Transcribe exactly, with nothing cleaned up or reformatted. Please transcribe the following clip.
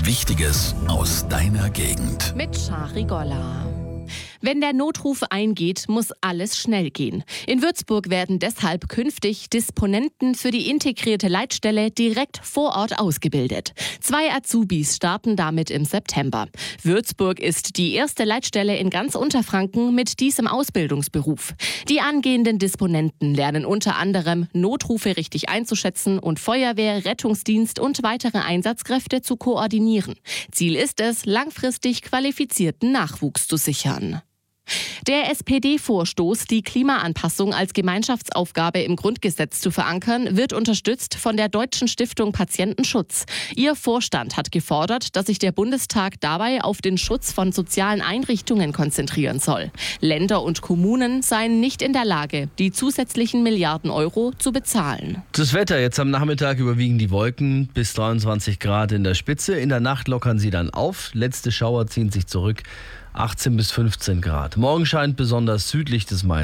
Wichtiges aus deiner Gegend. Mit Shari Golla. Wenn der Notruf eingeht, muss alles schnell gehen. In Würzburg werden deshalb künftig Disponenten für die integrierte Leitstelle direkt vor Ort ausgebildet. Zwei Azubis starten damit im September. Würzburg ist die erste Leitstelle in ganz Unterfranken mit diesem Ausbildungsberuf. Die angehenden Disponenten lernen unter anderem, Notrufe richtig einzuschätzen und Feuerwehr, Rettungsdienst und weitere Einsatzkräfte zu koordinieren. Ziel ist es, langfristig qualifizierten Nachwuchs zu sichern. Der S P D-Vorstoß, die Klimaanpassung als Gemeinschaftsaufgabe im Grundgesetz zu verankern, wird unterstützt von der Deutschen Stiftung Patientenschutz. Ihr Vorstand hat gefordert, dass sich der Bundestag dabei auf den Schutz von sozialen Einrichtungen konzentrieren soll. Länder und Kommunen seien nicht in der Lage, die zusätzlichen Milliarden Euro zu bezahlen. Das Wetter: Jetzt am Nachmittag überwiegen die Wolken, bis dreiundzwanzig Grad in der Spitze. In der Nacht lockern sie dann auf. Letzte Schauer ziehen sich zurück. achtzehn bis fünfzehn Grad. Morgen scheint besonders südlich des Mains